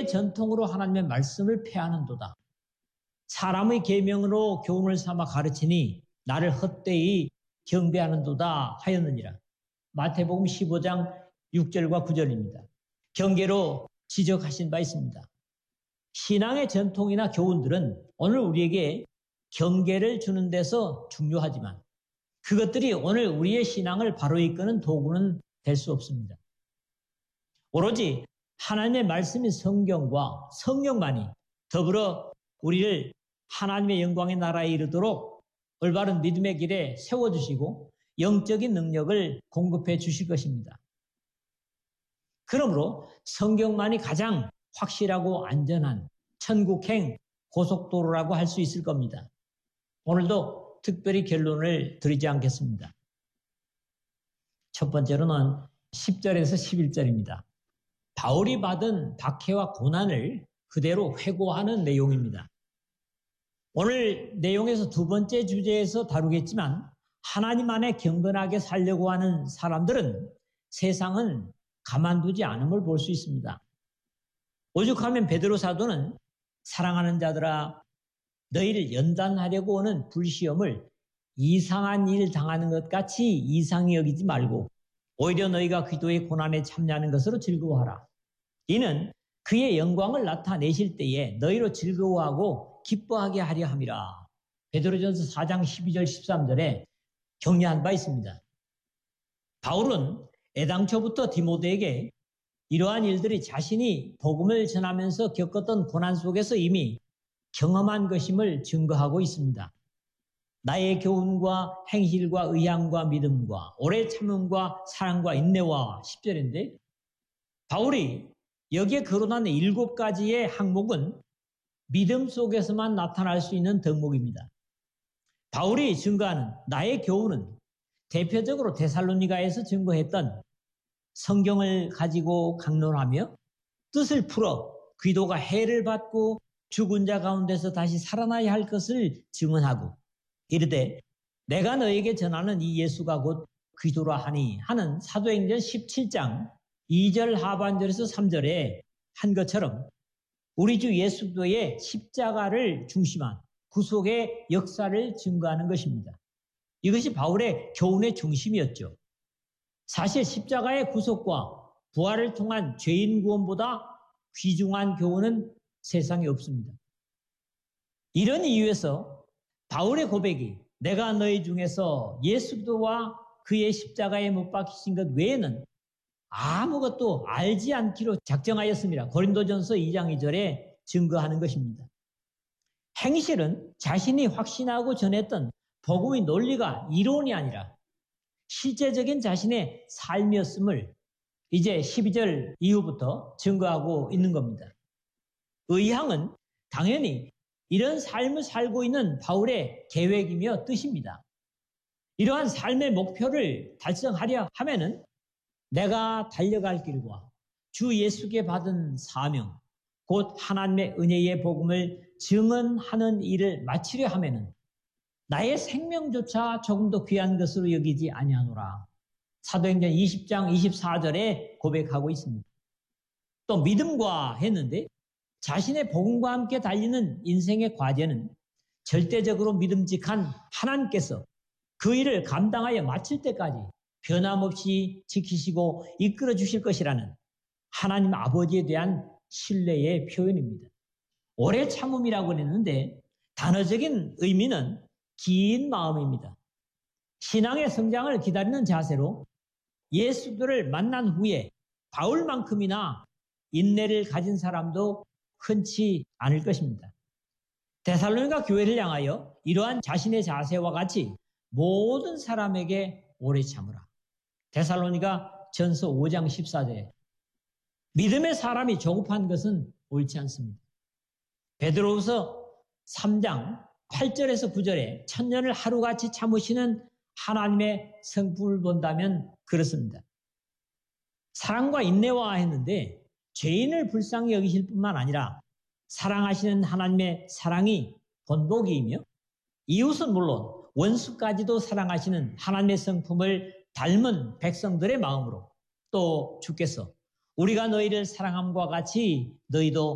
전통으로 하나님의 말씀을 폐하는도다. 사람의 계명으로 교훈을 삼아 가르치니 나를 헛되이 경배하는도다 하였느니라. 마태복음 15장 6절과 9절입니다. 경계로 지적하신 바 있습니다. 신앙의 전통이나 교훈들은 오늘 우리에게 경계를 주는 데서 중요하지만 그것들이 오늘 우리의 신앙을 바로 이끄는 도구는 될 수 없습니다. 오로지 하나님의 말씀인 성경과 성령만이 더불어 우리를 하나님의 영광의 나라에 이르도록 올바른 믿음의 길에 세워주시고 영적인 능력을 공급해 주실 것입니다. 그러므로 성경만이 가장 확실하고 안전한 천국행 고속도로라고 할 수 있을 겁니다. 오늘도 특별히 결론을 드리지 않겠습니다. 첫 번째로는 10절에서 11절입니다. 바울이 받은 박해와 고난을 그대로 회고하는 내용입니다. 오늘 내용에서 두 번째 주제에서 다루겠지만 하나님 안에 경건하게 살려고 하는 사람들은 세상은 가만두지 않음을 볼 수 있습니다. 오죽하면 베드로 사도는 사랑하는 자들아 너희를 연단하려고 오는 불시험을 이상한 일 당하는 것 같이 이상히 여기지 말고 오히려 너희가 기도의 고난에 참여하는 것으로 즐거워하라. 이는 그의 영광을 나타내실 때에 너희로 즐거워하고 기뻐하게 하려 함이라. 베드로전서 4장 12절 13절에 격려한 바 있습니다. 바울은 애당초부터 디모데에게 이러한 일들이 자신이 복음을 전하면서 겪었던 고난 속에서 이미 경험한 것임을 증거하고 있습니다. 나의 교훈과 행실과 의향과 믿음과 오래 참음과 사랑과 인내와 10절인데 바울이 여기에 거론한 7가지의 항목은 믿음 속에서만 나타날 수 있는 덕목입니다. 바울이 증거하는 나의 교훈은 대표적으로 데살로니가에서 증거했던 성경을 가지고 강론하며 뜻을 풀어 귀도가 해를 받고 죽은 자 가운데서 다시 살아나야 할 것을 증언하고 이르되 내가 너에게 전하는 이 예수가 곧 귀도라 하니 하는 사도행전 17장 2절 하반절에서 3절에 한 것처럼 우리 주 예수도의 십자가를 중심한 구속의 역사를 증거하는 것입니다. 이것이 바울의 교훈의 중심이었죠. 사실 십자가의 구속과 부활을 통한 죄인 구원보다 귀중한 교훈은 세상에 없습니다. 이런 이유에서 바울의 고백이 내가 너희 중에서 예수도와 그의 십자가에 못 박히신 것 외에는 아무것도 알지 않기로 작정하였습니다. 고린도전서 2장 2절에 증거하는 것입니다. 행실은 자신이 확신하고 전했던 복음의 논리가 이론이 아니라 실제적인 자신의 삶이었음을 이제 12절 이후부터 증거하고 있는 겁니다. 의향은 당연히 이런 삶을 살고 있는 바울의 계획이며 뜻입니다. 이러한 삶의 목표를 달성하려 하면은 내가 달려갈 길과 주 예수께 받은 사명, 곧 하나님의 은혜의 복음을 증언하는 일을 마치려 하면은 나의 생명조차 조금 더 귀한 것으로 여기지 아니하노라. 사도행전 20장 24절에 고백하고 있습니다. 또 믿음과 했는데 자신의 복음과 함께 달리는 인생의 과제는 절대적으로 믿음직한 하나님께서 그 일을 감당하여 마칠 때까지 변함없이 지키시고 이끌어 주실 것이라는 하나님 아버지에 대한 신뢰의 표현입니다. 오래 참음이라고 했는데 단어적인 의미는 긴 마음입니다. 신앙의 성장을 기다리는 자세로 예수를 만난 후에 바울만큼이나 인내를 가진 사람도 흔치 않을 것입니다. 데살로니가 교회를 향하여 이러한 자신의 자세와 같이 모든 사람에게 오래 참으라. 데살로니가 전서 5장 14절에 믿음의 사람이 조급한 것은 옳지 않습니다. 베드로후서 3장 8절에서 9절에 천년을 하루같이 참으시는 하나님의 성품을 본다면 그렇습니다. 사랑과 인내와 했는데 죄인을 불쌍히 여기실 뿐만 아니라 사랑하시는 하나님의 사랑이 본보기이며 이웃은 물론 원수까지도 사랑하시는 하나님의 성품을 닮은 백성들의 마음으로 또 주께서 우리가 너희를 사랑함과 같이 너희도